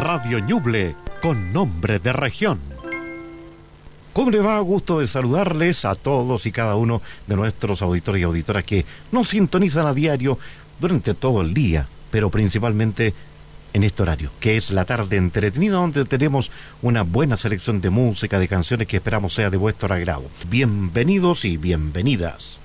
Radio Ñuble, con nombre de región. ¿Cómo le va? Gusto de saludarles a todos y cada uno de nuestros auditores y auditoras que nos sintonizan a diario durante todo el día, pero principalmente en este horario, que es la tarde entretenida, donde tenemos una buena selección de música, de canciones que esperamos sea de vuestro agrado. Bienvenidos y bienvenidas.